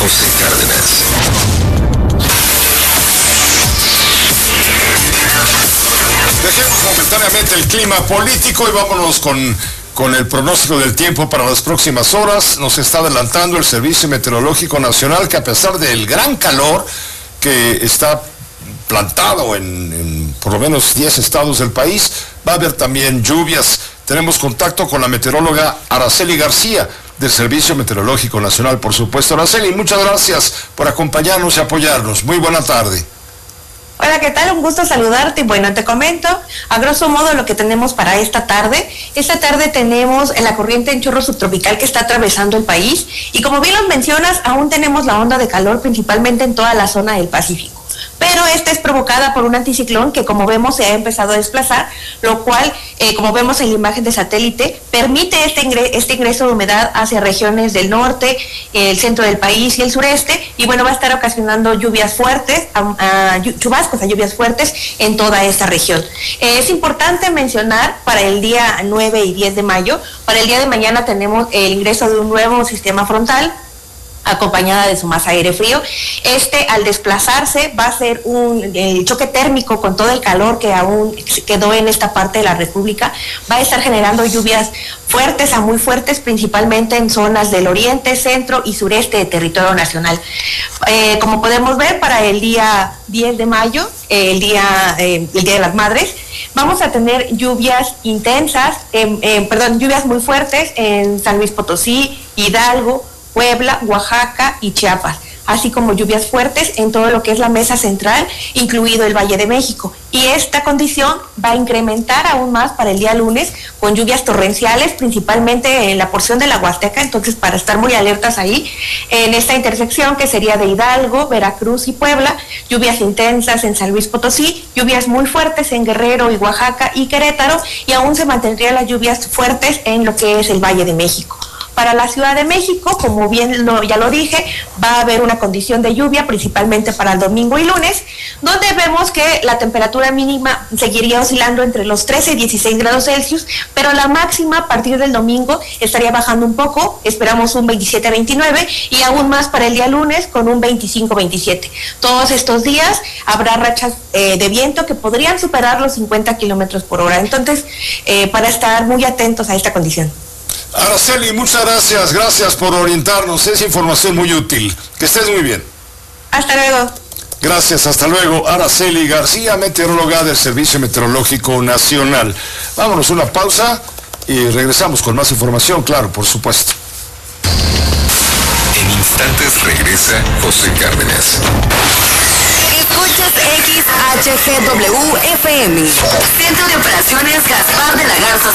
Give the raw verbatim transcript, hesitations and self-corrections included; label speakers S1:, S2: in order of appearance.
S1: José Cárdenas.
S2: Dejemos momentáneamente el clima político y vámonos con, con el pronóstico del tiempo para las próximas horas. Nos está adelantando el Servicio Meteorológico Nacional que, a pesar del gran calor que está plantado en, en por lo menos diez estados del país, va a haber también lluvias. Tenemos contacto con la meteoróloga Araceli García del Servicio Meteorológico Nacional, por supuesto. Araceli, muchas gracias por acompañarnos y apoyarnos. Muy buena tarde.
S3: Hola, ¿qué tal? Un gusto saludarte. Bueno, te comento a grosso modo lo que tenemos para esta tarde. Esta tarde tenemos la corriente en chorro subtropical que está atravesando el país y, como bien los mencionas, aún tenemos la onda de calor principalmente en toda la zona del Pacífico. Pero esta es provocada por un anticiclón que, como vemos, se ha empezado a desplazar, lo cual, eh, como vemos en la imagen de satélite, permite este, ingre este ingreso de humedad hacia regiones del norte, eh, el centro del país y el sureste, y bueno, va a estar ocasionando lluvias fuertes, a, a, chubascos a lluvias fuertes en toda esta región. Eh, es importante mencionar para el día nueve y diez de mayo, para el día de mañana tenemos el ingreso de un nuevo sistema frontal, acompañada de su masa aire frío. Este, al desplazarse, va a ser un el choque térmico con todo el calor que aún quedó en esta parte de la República. Va a estar generando lluvias fuertes a muy fuertes, principalmente en zonas del oriente, centro y sureste de territorio nacional. Eh, como podemos ver, para el día diez de mayo, eh, el, día, eh, el Día de las Madres, vamos a tener lluvias intensas, eh, eh, perdón, lluvias muy fuertes en San Luis Potosí, Hidalgo, Puebla, Oaxaca y Chiapas, así como lluvias fuertes en todo lo que es la mesa central, incluido el Valle de México. Y esta condición va a incrementar aún más para el día lunes, con lluvias torrenciales, principalmente en la porción de la Huasteca. Entonces, para estar muy alertas ahí, en esta intersección que sería de Hidalgo, Veracruz y Puebla, lluvias intensas en San Luis Potosí, lluvias muy fuertes en Guerrero y Oaxaca y Querétaro, y aún se mantendrían las lluvias fuertes en lo que es el Valle de México. Para la Ciudad de México, como bien lo, ya lo dije, va a haber una condición de lluvia, principalmente para el domingo y lunes, donde vemos que la temperatura mínima seguiría oscilando entre los trece y dieciséis grados Celsius, pero la máxima a partir del domingo estaría bajando un poco, esperamos un veintisiete a veintinueve, y aún más para el día lunes con un veinticinco a veintisiete. Todos estos días habrá rachas eh, de viento que podrían superar los cincuenta kilómetros por hora. Entonces, eh, para estar muy atentos a esta condición.
S2: Araceli, muchas gracias, gracias por orientarnos, es información muy útil. Que estés muy bien.
S3: Hasta luego.
S2: Gracias, hasta luego. Araceli García, meteoróloga del Servicio Meteorológico Nacional. Vámonos a una pausa y regresamos con más información, claro, por supuesto.
S1: En instantes regresa José Cárdenas.
S4: Escuchas X H G W F M, Centro de Operaciones Gaspar de la Garza